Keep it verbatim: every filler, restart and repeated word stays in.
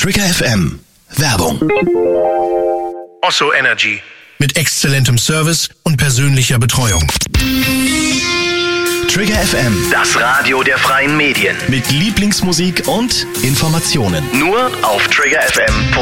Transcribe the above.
Trigger F M. Werbung. Osso Energy. Mit exzellentem Service und persönlicher Betreuung. Trigger F M. Das Radio der freien Medien. Mit Lieblingsmusik und Informationen. Nur auf trigger f m punkt